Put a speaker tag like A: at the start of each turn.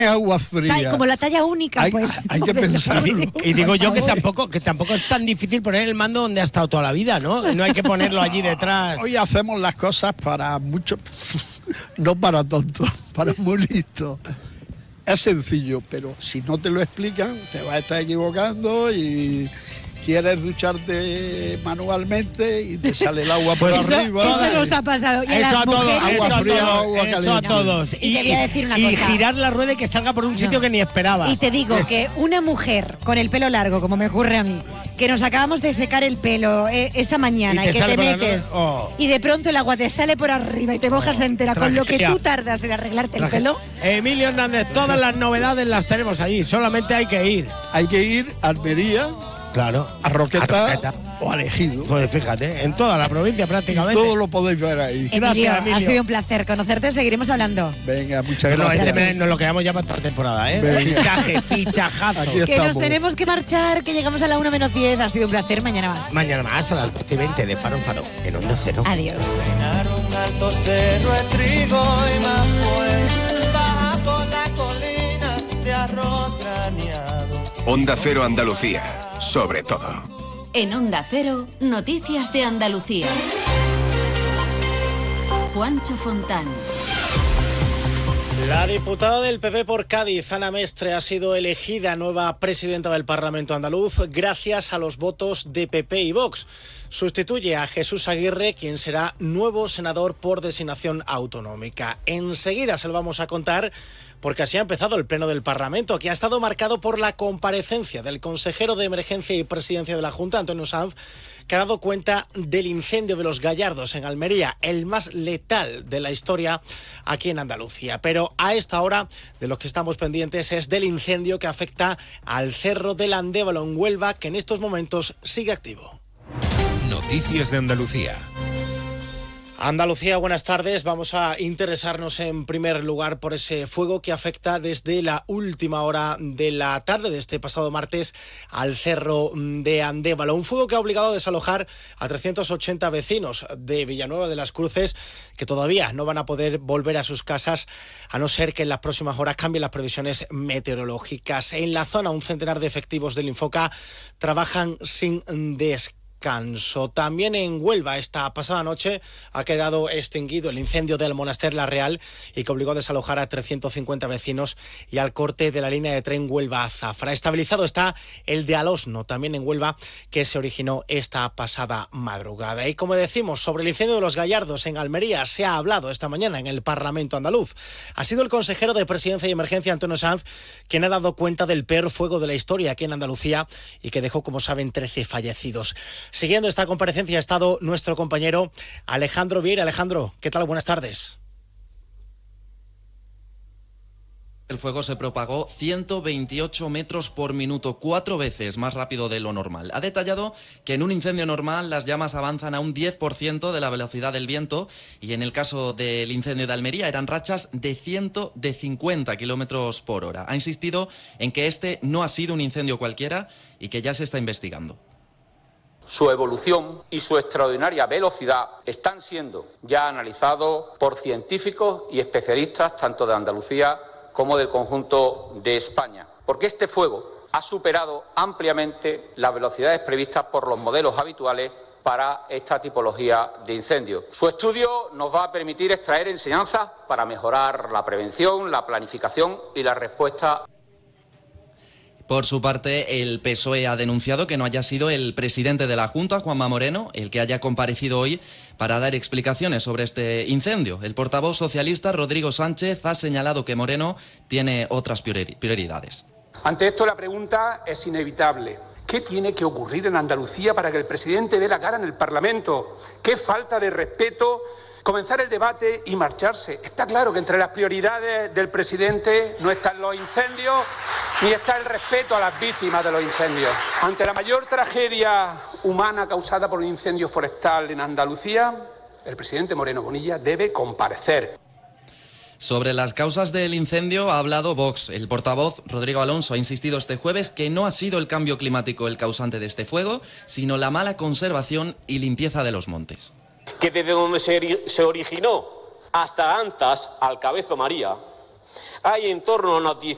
A: agua fría.
B: Como la talla única, pues.
A: Hay que pensarlo.
C: Y digo yo que tampoco es tan difícil poner el mando donde ha estado toda la vida, ¿no? No hay que ponerlo allí detrás.
A: Hoy hacemos las cosas para muchos, no para tontos, para muy listos. Es sencillo, pero si no te lo explican, te vas a estar equivocando y quieres ducharte manualmente y te sale el agua por arriba.
B: Eso nos ha pasado. Y
C: Eso a
B: mujeres,
C: todos.
B: Y te voy a decir una
C: y
B: cosa.
C: girar la rueda y que salga por un sitio que ni esperabas.
B: Y te digo que una mujer con el pelo largo, como me ocurre a mí, que nos acabamos de secar el pelo esa mañana y que te metes y de pronto el agua te sale por arriba y te mojas entera con lo que tú tardas en arreglarte el pelo.
C: Emilio Hernández, todas las novedades las tenemos allí, solamente hay que ir.
A: Hay que ir a Almería,
C: claro,
A: a Roqueta o al Ejido.
C: Pues fíjate, en toda la provincia prácticamente.
A: Todo lo podéis ver ahí.
B: Emilio, ha sido un placer conocerte, seguiremos hablando.
A: Venga, muchas gracias.
C: Este mes nos lo quedamos ya para toda la temporada, ¿eh? Fichajazo.
B: Que nos tenemos que marchar, que llegamos a la 1:10. Ha sido un placer, mañana más.
C: Mañana más a las 12:20 de Faro en Faro, en Onda Cero.
B: Adiós.
D: Onda Cero Andalucía, sobre todo.
E: En Onda Cero, noticias de Andalucía. Juancho Fontán.
F: La diputada del PP por Cádiz, Ana Mestre, ha sido elegida nueva presidenta del Parlamento andaluz gracias a los votos de PP y Vox. Sustituye a Jesús Aguirre, quien será nuevo senador por designación autonómica. Enseguida se lo vamos a contar, porque así ha empezado el Pleno del Parlamento, que ha estado marcado por la comparecencia del consejero de Emergencia y Presidencia de la Junta, Antonio Sanz, que ha dado cuenta del incendio de Los Gallardos en Almería, el más letal de la historia aquí en Andalucía. Pero a esta hora de lo que estamos pendientes es del incendio que afecta al Cerro del Andévalo en Huelva, que en estos momentos sigue activo.
D: Noticias de Andalucía.
F: Andalucía, buenas tardes. Vamos a interesarnos en primer lugar por ese fuego que afecta desde la última hora de la tarde de este pasado martes al Cerro de Andévalo. Un fuego que ha obligado a desalojar a 380 vecinos de Villanueva de las Cruces, que todavía no van a poder volver a sus casas a no ser que en las próximas horas cambien las previsiones meteorológicas. En la zona, un centenar de efectivos del Infoca trabajan sin descanso. También en Huelva esta pasada noche ha quedado extinguido el incendio del Monaster La Real y que obligó a desalojar a 350 vecinos y al corte de la línea de tren Huelva a Zafra. Estabilizado está el de Alosno, también en Huelva, que se originó esta pasada madrugada. Y como decimos, sobre el incendio de Los Gallardos en Almería se ha hablado esta mañana en el Parlamento andaluz. Ha sido el consejero de Presidencia y Emergencia, Antonio Sanz, quien ha dado cuenta del peor fuego de la historia aquí en Andalucía y que dejó, como saben, 13 fallecidos. Siguiendo esta comparecencia ha estado nuestro compañero Alejandro Vieira. Alejandro, ¿qué tal? Buenas tardes.
G: El fuego se propagó 128 metros por minuto, 4 veces más rápido de lo normal. Ha detallado que en un incendio normal las llamas avanzan a un 10% de la velocidad del viento y en el caso del incendio de Almería eran rachas de 50 kilómetros por hora. Ha insistido en que este no ha sido un incendio cualquiera y que ya se está investigando.
H: Su evolución y su extraordinaria velocidad están siendo ya analizados por científicos y especialistas tanto de Andalucía como del conjunto de España, porque este fuego ha superado ampliamente las velocidades previstas por los modelos habituales para esta tipología de incendio. Su estudio nos va a permitir extraer enseñanzas para mejorar la prevención, la planificación y la respuesta.
G: Por su parte, el PSOE ha denunciado que no haya sido el presidente de la Junta, Juanma Moreno, el que haya comparecido hoy para dar explicaciones sobre este incendio. El portavoz socialista, Rodrigo Sánchez, ha señalado que Moreno tiene otras prioridades.
I: Ante esto, la pregunta es inevitable. ¿Qué tiene que ocurrir en Andalucía para que el presidente dé la cara en el Parlamento? ¿Qué falta de respeto? Comenzar el debate y marcharse. Está claro que entre las prioridades del presidente no están los incendios ni está el respeto a las víctimas de los incendios. Ante la mayor tragedia humana causada por un incendio forestal en Andalucía, el presidente Moreno Bonilla debe comparecer.
G: Sobre las causas del incendio ha hablado Vox. El portavoz, Rodrigo Alonso, ha insistido este jueves que no ha sido el cambio climático el causante de este fuego, sino la mala conservación y limpieza de los montes.
J: Que desde donde se originó hasta Antas, al Cabezo María, hay en torno a unos 10